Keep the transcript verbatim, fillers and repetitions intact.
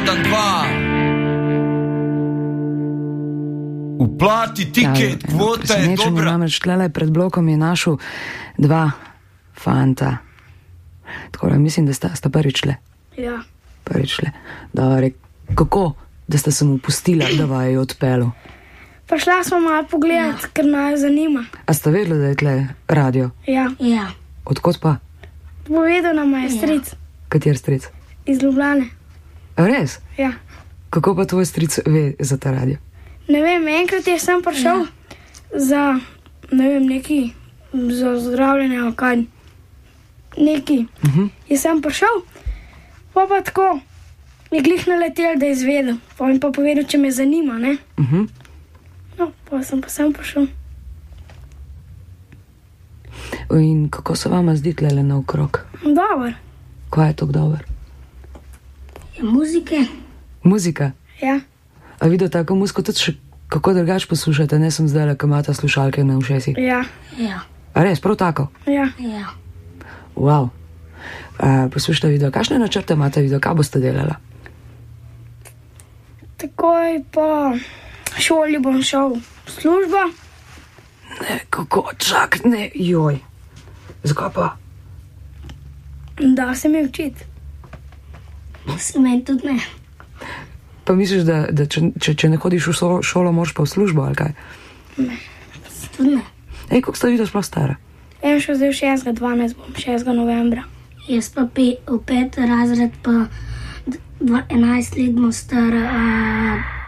jedan, dva. Uplati tiket, ja, kvota je dobra. Namreč tlele pred blokom je našel dva fanta. Tako da mislim, da sta, sta prvič le. Ja. Prvič le. Dobre, kako, da sta se mu pustila, da vaj je odpelo? Pa šla smo malo pogledat, ja. Ker naj zanima. A sta vedela, da je tle radio? Ja. Ja. Odkot pa? Povedal nam je stric. Ja. Kater stric? Iz Ljubljane. A res? Ja. Kako pa tvoj stric ve za ta radio? Ne vem, enkrat je sem prišel ja. za, ne vem, neki, za zdravljenje ali kaj. Neki. Uh-huh. Je sem prišel, pa pa tako, je glih naletel, da je izvedel. Pa mi pa povedal, če me zanima, ne? Uh-huh. No, pa sem pa sem prišel. In kako se vama zdi tlele naokrog? Dobar. Kaj je tok dober? Ja, muzike. Muzika? Ja. A vi do tako muziko tudi še kako drugač poslušate? Ne sem zdaj, ko imate slušalke na ušesih. Ja. Ja. A res, prav tako? Ja. Ja. Wow. Uh, poslušajte video, kakšne načrte imate video, kaj boste delala? Takoj po šoli bom šel v službo. Ne, kako, čak, ne, joj. Zakaj pa? Da se mi učiti. Se meni tudi ne. Pa misliš, da, da če, če, če ne hodiš v šolo, šolo, moraš pa v službo, ali kaj? Ne, tudi ne. Ej, koliko sta videl sploh stara? Jem šel zdaj v šestega dvanajst, bom šestega novembra. Jaz pa pe, v pet razred pa enajst let bom stara.